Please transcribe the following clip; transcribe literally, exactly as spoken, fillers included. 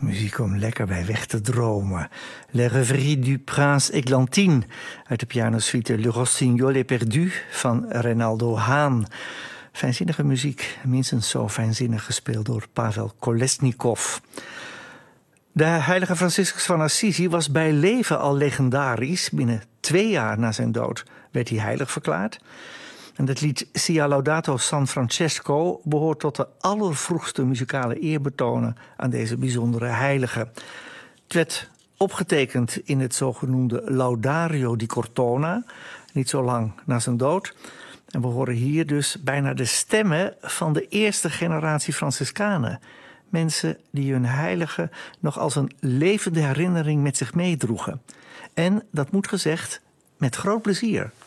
Muziek om lekker bij weg te dromen. Le Rêverie du Prince Églantine uit de pianosuite Le Rossignol est perdu van Reynaldo Haan. Fijnzinnige muziek, minstens zo fijnzinnig gespeeld door Pavel Kolesnikov. De heilige Franciscus van Assisi was bij leven al legendarisch. Binnen twee jaar na zijn dood werd hij heilig verklaard. En het lied Sia Laudato San Francesco behoort tot de allervroegste muzikale eerbetonen aan deze bijzondere heilige. Het werd opgetekend in het zogenoemde Laudario di Cortona, niet zo lang na zijn dood. En we horen hier dus bijna de stemmen van de eerste generatie Franciscanen. Mensen die hun heilige nog als een levende herinnering met zich meedroegen. En, dat moet gezegd, met groot plezier.